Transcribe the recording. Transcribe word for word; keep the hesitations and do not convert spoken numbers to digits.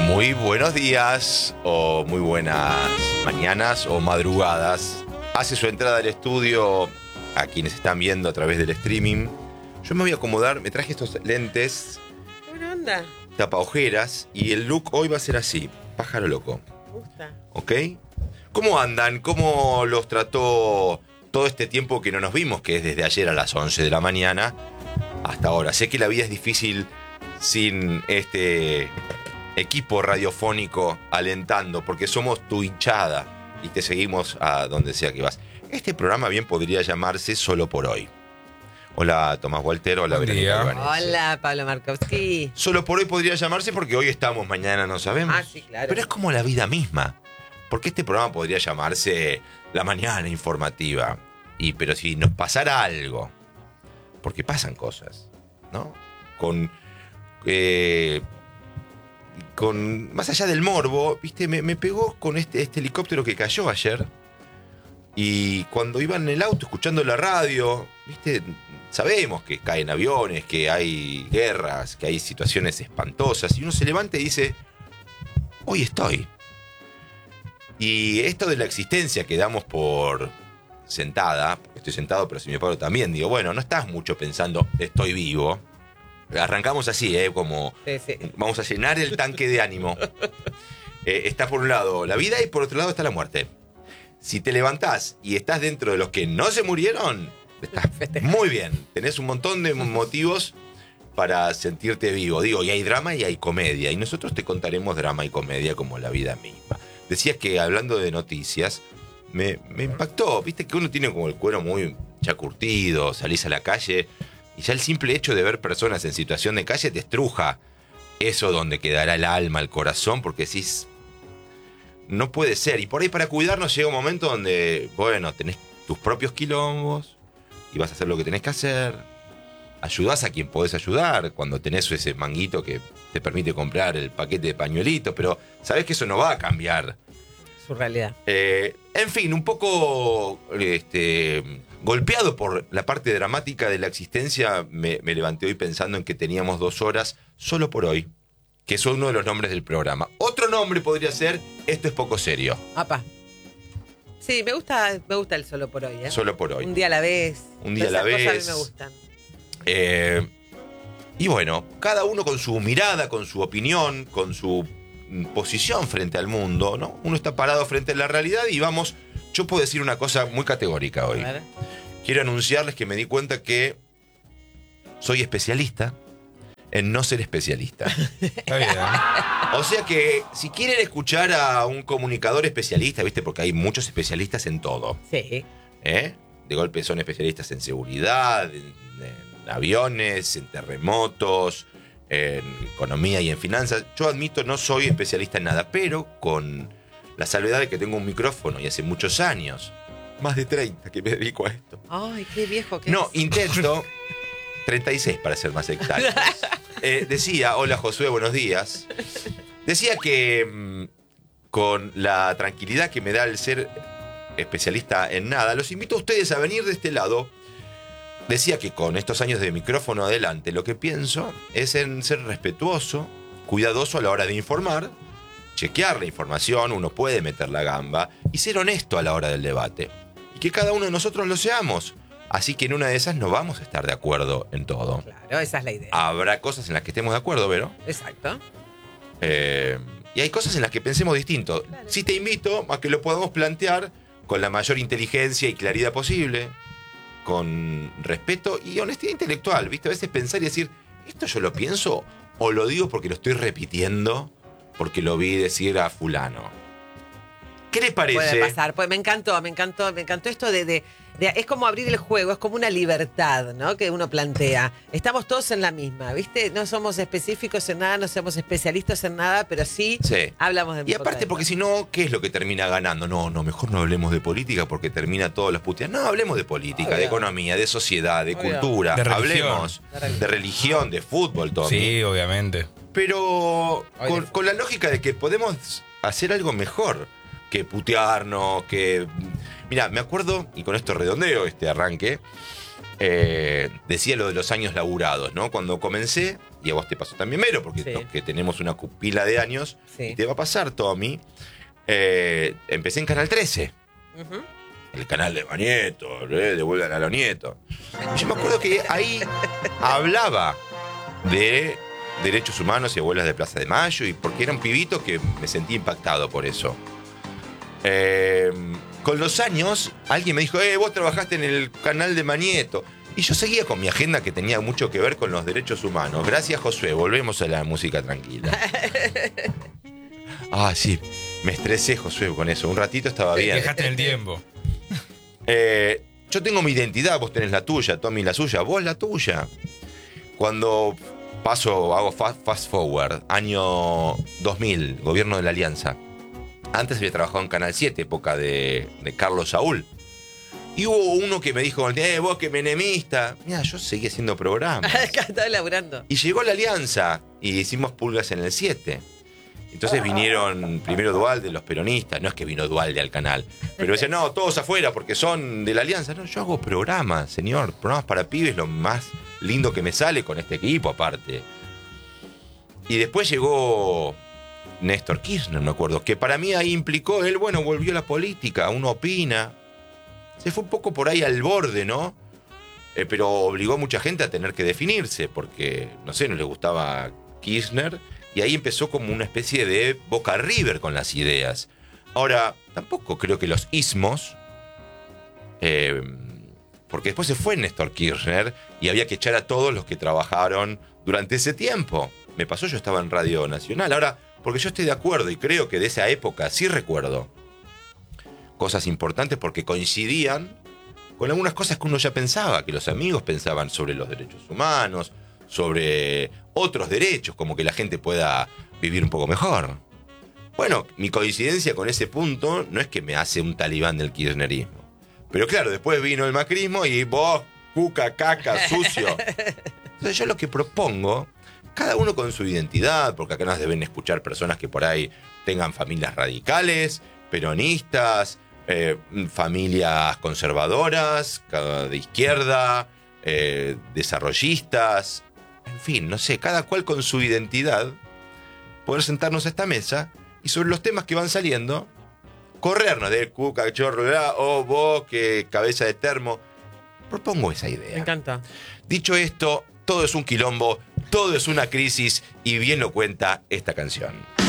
Muy buenos días o muy buenas mañanas o madrugadas. Hace su entrada al estudio a quienes están viendo a través del streaming. Yo me voy a acomodar, me traje estos lentes. ¿Qué buena onda? Tapa ojeras y el look hoy va a ser así, pájaro loco. Me gusta. ¿Ok? ¿Cómo andan? ¿Cómo los trató todo este tiempo que no nos vimos? Que es desde ayer a las once de la mañana hasta ahora. Sé que la vida es difícil sin este equipo radiofónico alentando, porque somos tu hinchada y te seguimos a donde sea que vas. Este programa bien podría llamarse Solo por Hoy. Hola Tomás Walter, hola Buen Verónica día. Ibanez. Hola, Pablo Markowski. Solo por Hoy podría llamarse porque hoy estamos, mañana no sabemos. Ah, sí, claro. Pero es como la vida misma. Porque este programa podría llamarse La Mañana Informativa. Y pero si nos pasara algo, porque pasan cosas, ¿no? Con eh, con más allá del morbo, viste, me, me pegó con este, este helicóptero que cayó ayer. Y cuando iba en el auto escuchando la radio, viste, sabemos que caen aviones, que hay guerras, que hay situaciones espantosas. Y uno se levanta y dice, hoy estoy. Y esto de la existencia que damos por sentada, porque estoy sentado, pero si me paro también, digo, bueno, no estás mucho pensando, estoy vivo. Arrancamos así, ¿eh? Como Sí, sí. vamos a llenar el tanque de ánimo. Eh, está por un lado la vida y por otro lado está la muerte. Si te levantás y estás dentro de los que no se murieron, estás muy bien. Tenés un montón de motivos para sentirte vivo. Digo, y hay drama y hay comedia. Y nosotros te contaremos drama y comedia como la vida misma. Decías que hablando de noticias, me, me impactó. Viste que uno tiene como el cuero muy ya curtido, salís a la calle y ya el simple hecho de ver personas en situación de calle te estruja. Eso donde quedará el alma, el corazón, porque decís, no puede ser. Y por ahí para cuidarnos llega un momento donde, bueno, tenés tus propios quilombos y vas a hacer lo que tenés que hacer. Ayudás a quien podés ayudar cuando tenés ese manguito que te permite comprar el paquete de pañuelitos, pero sabés que eso no va a cambiar. Su realidad. Eh, en fin, un poco este, golpeado por la parte dramática de la existencia, me, me levanté hoy pensando en que teníamos dos horas solo por hoy, que es uno de los nombres del programa. Otro nombre podría ser Esto es poco serio. Apa. Sí, me gusta, me gusta el solo por hoy, ¿eh? Solo por hoy. Un día a la vez. Un día a la Esas cosas vez. a mí me gustan. Eh, y bueno, cada uno con su mirada, con su opinión, con su posición frente al mundo, ¿no? Uno está parado frente a la realidad y vamos, yo puedo decir una cosa muy categórica hoy. A ver. Quiero anunciarles que me di cuenta que soy especialista en no ser especialista. Está bien. O sea que si quieren escuchar a un comunicador especialista, ¿viste? Porque hay muchos especialistas en todo, Sí. ¿eh? De golpe son especialistas en seguridad, en, en aviones, en terremotos, en economía y en finanzas. Yo admito, no soy especialista en nada, pero con la salvedad de que tengo un micrófono y hace muchos años, más de treinta, que me dedico a esto. Ay, qué viejo que No, es. intento, treinta y seis para ser más exactos. Eh, decía, hola Josué, buenos días. Decía que mmm, con la tranquilidad que me da el ser especialista en nada, los invito a ustedes a venir de este lado. Decía que con estos años de micrófono adelante, lo que pienso es en ser respetuoso, cuidadoso a la hora de informar, chequear la información, uno puede meter la gamba, y ser honesto a la hora del debate. Y que cada uno de nosotros lo seamos. Así que en una de esas no vamos a estar de acuerdo en todo. Claro, esa es la idea. Habrá cosas en las que estemos de acuerdo, Vero. Exacto. Eh, y hay cosas en las que pensemos distinto. Claro. Sí te invito a que lo podamos plantear con la mayor inteligencia y claridad posible, con respeto y honestidad intelectual, ¿viste? A veces pensar y decir, ¿esto yo lo pienso o lo digo porque lo estoy repitiendo porque lo vi decir a fulano? ¿Qué le parece? Puede pasar. Pues me encantó, me encantó, me encantó esto de, de, de- es como abrir el juego, es como una libertad, ¿no? Que uno plantea. Estamos todos en la misma, ¿viste? No somos específicos en nada, no somos especialistas en nada, pero sí, Sí. hablamos de Y aparte, porque si no, ¿qué es lo que termina ganando? No, no, mejor no hablemos de política porque termina todos los puteados. No, hablemos de política, Obvio. de economía, de sociedad, de Obvio. cultura. De religión. Hablemos De religión. de religión, de fútbol, Tommy. Sí, obviamente. Pero Ay, con, de- con la lógica de que podemos hacer algo mejor que putearnos, que... Mira, me acuerdo, y con esto redondeo este arranque, eh, decía lo de los años laburados, ¿no? Cuando comencé, y a vos te pasó también, Mero, porque Sí. los que tenemos una pila de años, Sí. y te va a pasar, Tommy, eh, empecé en Canal trece. Ujú. El canal de Manieto, ¿eh? Devuelvan a los nietos. Yo me acuerdo que ahí hablaba de derechos humanos y abuelas de Plaza de Mayo, y porque era un pibito que me sentí impactado por eso. Eh, con los años, alguien me dijo, eh, vos trabajaste en el canal de Manieto. Y yo seguía con mi agenda que tenía mucho que ver con los derechos humanos. Gracias, Josué. Volvemos a la música tranquila. Ah, sí. Me estresé, Josué, con eso. Un ratito estaba bien. Dejaste en el tiempo. Eh, yo tengo mi identidad, vos tenés la tuya, Tommy la suya, vos la tuya. Cuando paso, hago fast, fast forward, año dos mil, gobierno de la Alianza. Antes había trabajado en Canal siete, época de, de Carlos Saúl. Y hubo uno que me dijo, eh, vos que menemista. Mira, yo seguí haciendo programas. Estaba laburando. Y llegó la Alianza y hicimos Pulgas en el siete. Entonces vinieron primero Dualde, los peronistas. No es que vino Dualde al canal, pero decían, no, todos afuera porque son de la Alianza. No, yo hago programas, señor. Programas para pibes, lo más lindo que me sale con este equipo, aparte. Y después llegó Néstor Kirchner, me acuerdo, que para mí ahí implicó, él, bueno, volvió a la política, uno opina. Se fue un poco por ahí al borde, ¿no? Eh, pero obligó a mucha gente a tener que definirse, porque, no sé, no le gustaba Kirchner. Y ahí empezó como una especie de Boca River con las ideas. Ahora, tampoco creo que los ismos, eh, porque después se fue Néstor Kirchner y había que echar a todos los que trabajaron durante ese tiempo. Me pasó, yo estaba en Radio Nacional. Ahora, porque yo estoy de acuerdo y creo que de esa época sí recuerdo cosas importantes porque coincidían con algunas cosas que uno ya pensaba, que los amigos pensaban sobre los derechos humanos, sobre otros derechos, como que la gente pueda vivir un poco mejor. Bueno, mi coincidencia con ese punto no es que me hace un talibán del kirchnerismo. Pero claro, después vino el macrismo y vos, cuca, caca, sucio. Entonces yo lo que propongo, cada uno con su identidad, porque acá nos deben escuchar personas que por ahí tengan familias radicales, peronistas, eh, familias conservadoras, de izquierda, eh, desarrollistas. En fin, no sé, cada cual con su identidad, poder sentarnos a esta mesa y sobre los temas que van saliendo, corrernos de cuca, chorro, o vos, que cabeza de termo. Propongo esa idea. Me encanta. Dicho esto, todo es un quilombo, todo es una crisis y bien lo cuenta esta canción.